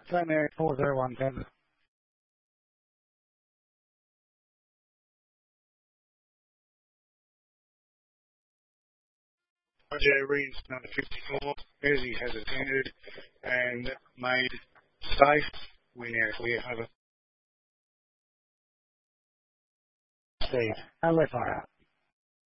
Same area 40110. RJ Reed's number 54, as he has attended and made safe. We now clear over. Steve, left fire.